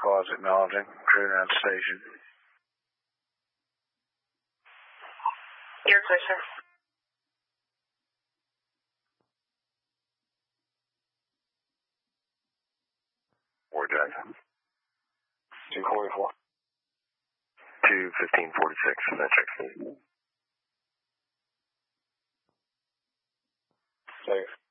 squads acknowledging. Crew around station. You're clear, sir. Ward Jackson. 244. 2:15:46. That checks in. Safe.